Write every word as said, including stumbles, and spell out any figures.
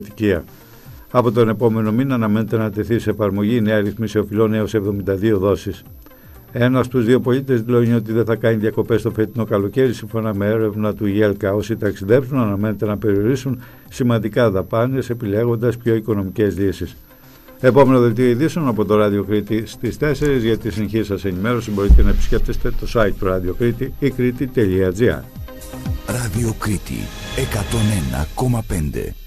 Τουρκία. Από τον επόμενο μήνα αναμένεται να τεθεί σε εφαρμογή η νέα ρύθμιση οφειλών έως εβδομήντα δύο δόσεις. Ένας στους δύο πολίτες δηλώνει ότι δεν θα κάνει διακοπές στο φετινό καλοκαίρι, σύμφωνα με έρευνα του ΙΕΛΚΑ. Όσοι ταξιδέψουν αναμένεται να περιορίσουν σημαντικά δαπάνες, επιλέγοντας πιο οικονομικές λύσεις. Επόμενο δελτίο ειδήσεων από το Ράδιο Κρήτη στις τέσσερις. Για τη συνεχή σας ενημέρωση μπορείτε να επισκέπτεστε το site του Ράδιο Κρήτη ή κρήτη τελεία τζι άρ. Ράδιο Κρήτη εκατόν ένα κόμμα πέντε.